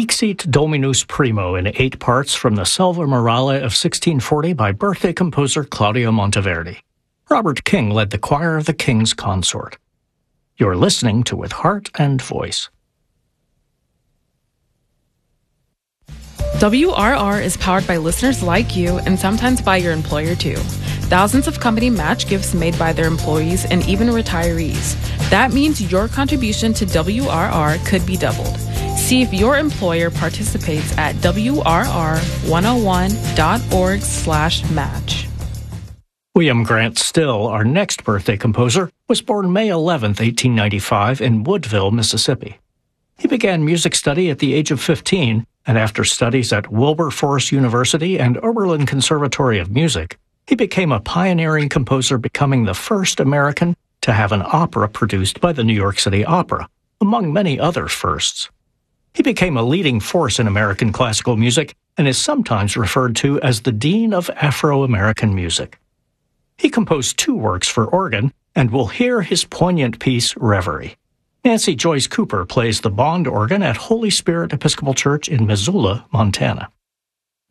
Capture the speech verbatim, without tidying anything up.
Dixit Dominus Primo in eight parts from the Selva Morale of sixteen forty by birthday composer Claudio Monteverdi. Robert King led the choir of the King's Consort. You're listening to With Heart and Voice. W R R is powered by listeners like you and sometimes by your employer too. Thousands of company match gifts made by their employees and even retirees. That means your contribution to W R R could be doubled. See if your employer participates at W R R one oh one dot org slash match. William Grant Still, our next birthday composer, was born May eleventh, eighteen ninety-five in Woodville, Mississippi. He began music study at the age of fifteen, and after studies at Wilberforce University and Oberlin Conservatory of Music, he became a pioneering composer, becoming the first American to have an opera produced by the New York City Opera, among many other firsts. He became a leading force in American classical music and is sometimes referred to as the Dean of Afro-American music. He composed two works for organ, and we'll hear his poignant piece, Reverie. Nancy Joyce Cooper plays the Bond organ at Holy Spirit Episcopal Church in Missoula, Montana.